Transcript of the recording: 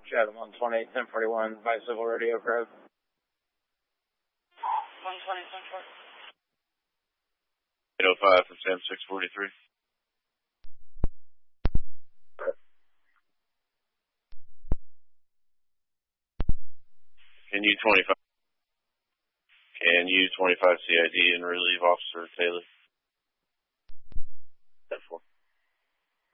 Chatham 120, 1041, by Civil Radio Grove. 120, 805 from Sam 643. Can you 25 CID and relieve Officer Taylor?